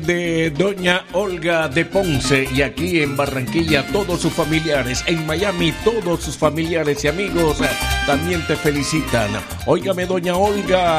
De doña Olga de Ponce, y aquí en Barranquilla todos sus familiares, en Miami todos sus familiares y amigos también te felicitan. Óigame, doña Olga,